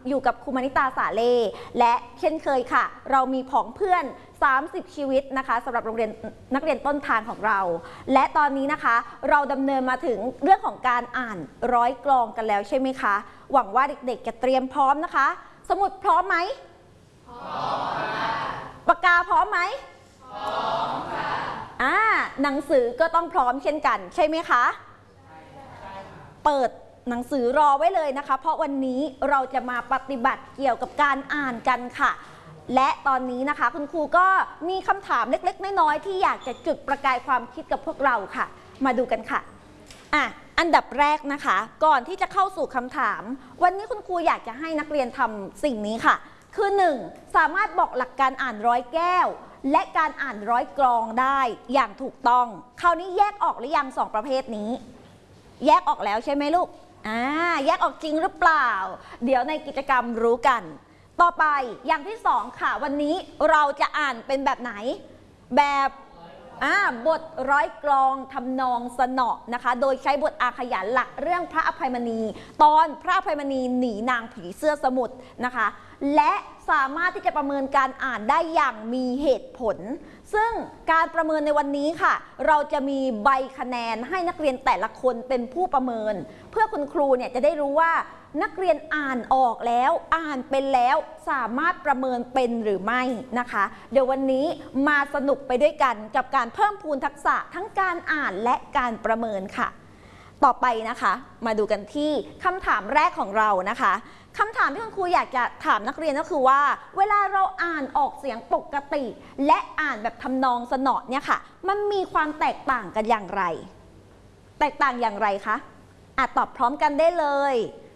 อยู่กับครูมณิตาสาเล่และเช่นเคยค่ะเรามีผองเพื่อน30ชีวิตนะคะสำหรับโรงเรียนนักเรียนต้นทางของเราและตอนนี้นะคะเราดำเนินมาถึงเรื่องของการอ่าน100กลองกันแล้วใช่ไหมคะหวังว่าเด็กๆจะเตรียมพร้อมนะคะสมุดพร้อมไหมพร้อมค่ะปากกาพร้อมไหมพร้อมค่ะหนังสือก็ต้องพร้อมเช่นกันใช่ไหมคะเปิดหนังสือรอไว้เลยนะคะเพราะวันนี้เราจะมาปฏิบัติเกี่ยวกับการอ่านกันค่ะและตอนนี้นะคะคุณครูก็มีคำถามเล็กๆน้อยๆที่อยากจะจุดประกายความคิดกับพวกเราค่ะมาดูกันค่ะอันดับแรกนะคะก่อนที่จะเข้าสู่คำถามวันนี้คุณครูอยากจะให้นักเรียนทำสิ่งนี้ค่ะคือ 1. สามารถบอกหลักการอ่าน100แก้วและการอ่าน100กลองได้อย่างถูกต้องคราวนี้แยกออกหรือยัง2ประเภทนี้แยกออกแล้วใช่ไหมลูกแยกออกจริงหรือเปล่าเดี๋ยวในกิจกรรมรู้กันต่อไปอย่างที่2ค่ะวันนี้เราจะอ่านเป็นแบบไหนแบบบท100กลองทำนองสนอนะคะโดยใช้บทอาขยานหลักเรื่องพระอภัยมณีตอนพระอภัยมณีหนีนางผีเสื้อสมุทรนะคะและสามารถที่จะประเมินการอ่านได้อย่างมีเหตุผลซึ่งการประเมินในวันนี้ค่ะเราจะมีใบคะแนนให้นักเรียนแต่ละคนเป็นผู้ประเมินเพื่อคุณครูเนี่ยจะได้รู้ว่านักเรียนอ่านออกแล้วอ่านเป็นแล้วสามารถประเมินเป็นหรือไม่นะคะเดี๋ยววันนี้มาสนุกไปด้วยกันกับการเพิ่มพูนทักษะทั้งการอ่านและการประเมินค่ะต่อไปนะคะมาดูกันที่คำถามแรกของเรานะคะคำถามที่คุณครูอยากจะถามนักเรียนก็คือว่าเวลาเราอ่านออกเสียงปกติและอ่านแบบทำนองสนอเนี่ยค่ะมันมีความแตกต่างกันอย่างไรแตกต่างอย่างไรคะตอบพร้อมกันได้เลย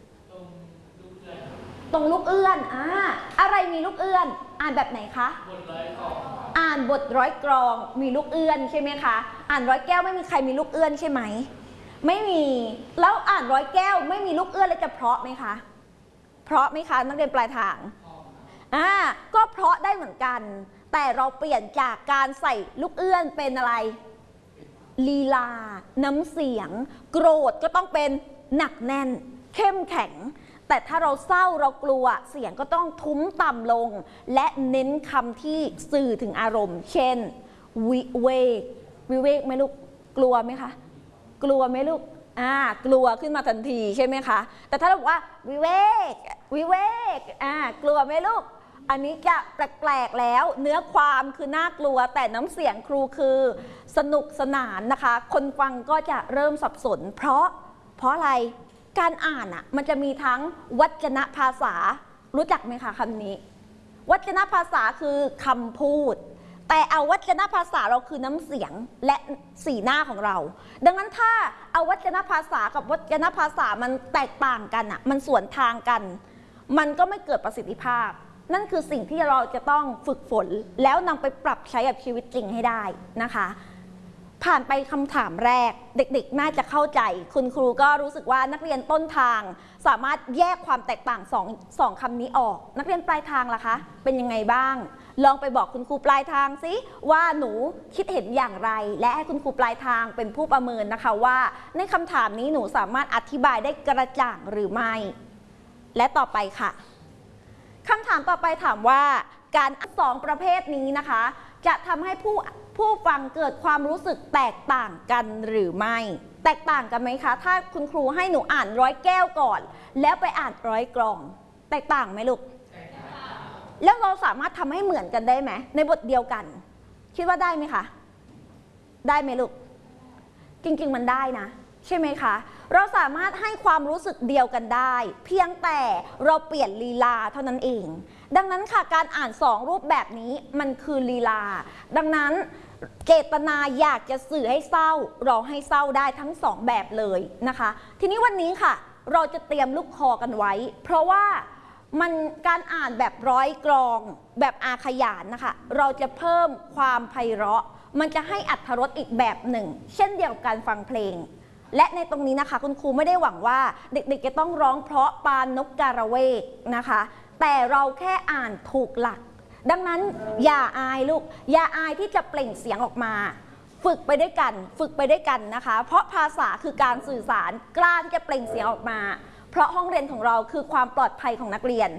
ตรงลูกเอื้อนอะไรมีลูกเอื้อนอ่านแบบไหนคะอ่านบท100กลองมีลูกเอื้อนใช่ไหมคะอ่าน100แก้วไม่มีใครมีลูกเอื้อนใช่ไหมไม่มีแล้วอ่าน100แก้วไม่มีลูกเอื้อนแล้วจะเพราะไหมคะเพราะไหมคะนักเรียนปลายทางก็เพราะได้เหมือนกันแต่เราเปลี่ยนจากการใส่ลูกเอื้อนเป็นอะไรลีลาน้ำเสียงโกรธก็ต้องเป็นหนักแน่นเข้มแข็งแต่ถ้าเราเศร้าเรากลัวเสียงก็ต้องทุ้มต่ำลงและเน้นคำที่สื่อถึงอารมณ์เช่นวิเวกไหมลูกกลัวไหมคะกลัวไหมลูกกลัวขึ้นมาทันทีใช่ไหมคะแต่ถ้าเราบอกว่าวิเวกกลัวไหมลูกอันนี้จะแปลกๆแล้วเนื้อความคือน่ากลัวแต่น้ำเสียงครูคือสนุกสนานนะคะคนฟังก็จะเริ่มสับสนเพราะอะไรการอ่านมันจะมีทั้งวจนภาษารู้จักไหมคะคำนี้วจนภาษาคือคำพูดแต่เอาวจนภาษาเราคือน้ำเสียงและสีหน้าของเราดังนั้นถ้าเอาวจนภาษากับวจนภาษามันแตกต่างกันมันสวนทางกันมันก็ไม่เกิดประสิทธิภาพนั่นคือสิ่งที่เราจะต้องฝึกฝนแล้วนำไปปรับใช้กับชีวิตจริงให้ได้นะคะผ่านไปคำถามแรกเด็กๆน่าจะเข้าใจคุณครูก็รู้สึกว่านักเรียนต้นทางสามารถแยกความแตกต่างสองคำนี้ออกนักเรียนปลายทางล่ะคะเป็นยังไงบ้างลองไปบอกคุณครูปลายทางสิว่าหนูคิดเห็นอย่างไรและให้คุณครูปลายทางเป็นผู้ประเมินนะคะว่าในคำถามนี้หนูสามารถอธิบายได้กระจ่างหรือไม่และต่อไปค่ะคำถามต่อไปถามว่าการ2ประเภทนี้นะคะจะทำให้ผู้ฟังเกิดความรู้สึกแตกต่างกันหรือไม่แตกต่างกันไหมคะถ้าคุณครูให้หนูอ่าน100แก้วก่อนแล้วไปอ่าน100กลองแตกต่างไหมลูกแล้วเราสามารถทำให้เหมือนกันได้ไหมในบทเดียวกันคิดว่าได้ไหมคะได้ไหมลูกจริงๆมันได้นะใช่ไหมคะเราสามารถให้ความรู้สึกเดียวกันได้เพียงแต่เราเปลี่ยนลีลาเท่านั้นเองดังนั้นค่ะการอ่าน2รูปแบบนี้มันคือลีลาดังนั้นเจตนาอยากจะสื่อให้เศร้าเราให้เศร้าได้ทั้ง2แบบเลยนะคะทีนี้วันนี้ค่ะเราจะเตรียมลูกคอกันไว้เพราะว่ามันการอ่านแบบ100กลองแบบอาขยานนะคะเราจะเพิ่มความไพเราะมันจะให้อรรถรสอีกแบบหนึ่งเช่นเดียวกับการฟังเพลงและในตรงนี้นะคะคุณครูไม่ได้หวังว่าเด็กๆจะต้องร้องเพราะปานนกกาละเวกนะคะแต่เราแค่อ่านถูกหลักดังนั้นอย่าอายลูกอย่าอายที่จะเปล่งเสียงออกมาฝึกไปด้วยกันนะคะเพราะภาษาคือการสื่อสารกล้าที่จะเปล่งเสียงออกมาเพราะห้องเรียนของเราคือความปลอดภัยของนักเรียน